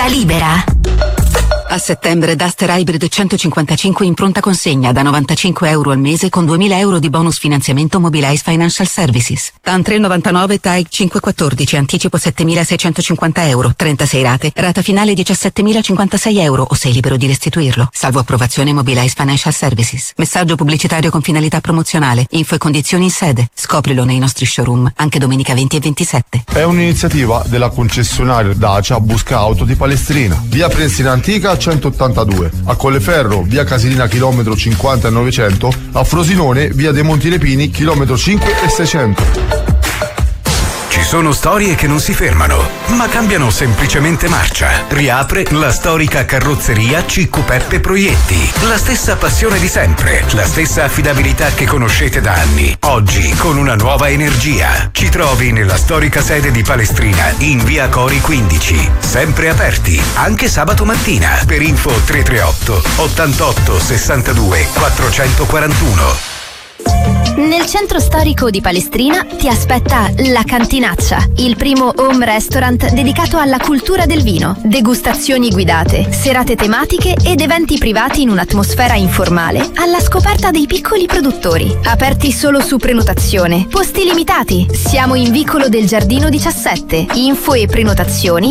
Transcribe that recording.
via libera. A settembre Duster Hybrid 155 in pronta consegna da €95 al mese con 2.000 euro di bonus finanziamento Mobilize Financial Services. TAN 399 TAI 514, anticipo €7.650, 36 rate, rata finale €17.056 o sei libero di restituirlo. Salvo approvazione Mobilize Financial Services. Messaggio pubblicitario con finalità promozionale. Info e condizioni in sede. Scoprilo nei nostri showroom, anche domenica 20 e 27. È un'iniziativa della concessionaria Dacia Busca Auto di Palestrina. Via Prensina Antica 182, a Colleferro via Casilina chilometro 50 e 900, a Frosinone via dei Monti Lepini chilometro 5 e 600. Ci sono storie che non si fermano, ma cambiano semplicemente marcia. Riapre la storica carrozzeria Cicco Peppe Proietti. La stessa passione di sempre, la stessa affidabilità che conoscete da anni. Oggi con una nuova energia. Ci trovi nella storica sede di Palestrina in via Cori 15. Sempre aperti, anche sabato mattina. Per info 338 88 62 441. Nel centro storico di Palestrina ti aspetta La Cantinaccia, il primo home restaurant dedicato alla cultura del vino. Degustazioni guidate, serate tematiche ed eventi privati in un'atmosfera informale alla scoperta dei piccoli produttori. Aperti solo su prenotazione. Posti limitati. Siamo in Vicolo del Giardino 17. Info e prenotazioni